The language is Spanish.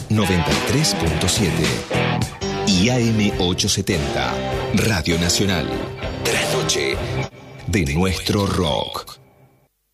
93.7 y AM 870, Radio Nacional. Trasnoche de nuestro rock.